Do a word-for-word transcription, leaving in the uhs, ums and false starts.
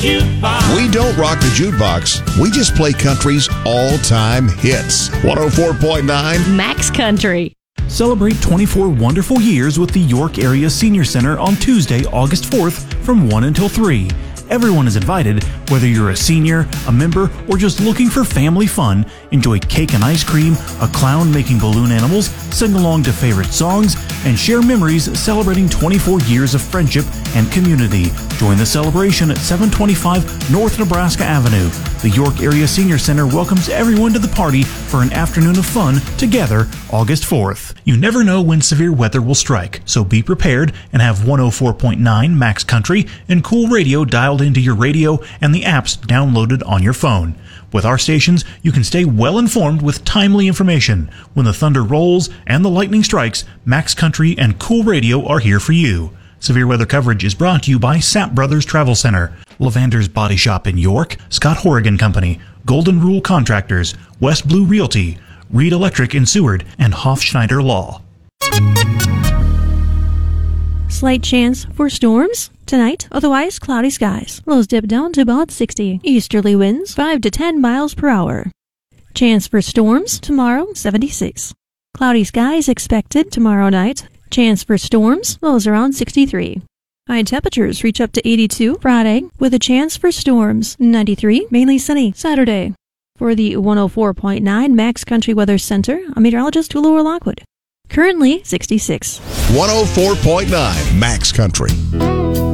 jukebox. We don't rock the jukebox. We just play country's all-time hits. one oh four point nine Max Country. Celebrate twenty-four wonderful years with the York Area Senior Center on Tuesday, August fourth from one until three. Everyone is invited, whether you're a senior, a member, or just looking for family fun. Enjoy cake and ice cream, a clown making balloon animals, sing along to favorite songs, and share memories celebrating twenty-four years of friendship and community. Join the celebration at seven twenty-five North Nebraska Avenue. The York Area Senior Center welcomes everyone to the party for an afternoon of fun together August fourth. You never know when severe weather will strike, so be prepared and have one oh four point nine Max Country and Cool Radio dialed into your radio and the apps downloaded on your phone. With our stations, you can stay well informed with timely information. When the thunder rolls and the lightning strikes, Max Country and Cool Radio are here for you. Severe weather coverage is brought to you by Sapp Brothers Travel Center, Lavander's Body Shop in York, Scott Horrigan Company, Golden Rule Contractors, West Blue Realty, Reed Electric in Seward, and Hofschneider Law. Slight chance for storms tonight, otherwise cloudy skies. Lows dip down to about sixty. Easterly winds five to ten miles per hour. Chance for storms tomorrow, seventy-six. Cloudy skies expected tomorrow night. Chance for storms, lows around sixty-three. High temperatures reach up to eighty-two Friday with a chance for storms. ninety-three, mainly sunny Saturday. For the one oh four point nine Max Country Weather Center, I'm meteorologist Laura Lockwood. Currently sixty-six. one oh four point nine Max Country.